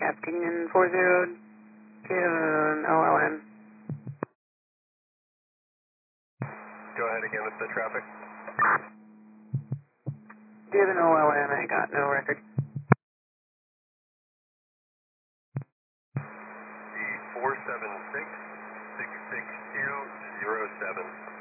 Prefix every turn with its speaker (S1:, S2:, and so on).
S1: Captain 40 June OLN.
S2: Go ahead again with the traffic.
S1: Do you have an OLN? I got no record.
S2: The 476-66207.